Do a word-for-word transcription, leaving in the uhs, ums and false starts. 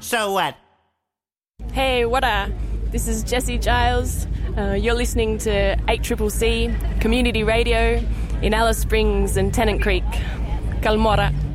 So what? Hey, what up? This is Jessie Giles. Uh, you're listening to eight C C C Community Radio in Alice Springs and Tennant Creek. Kalmora.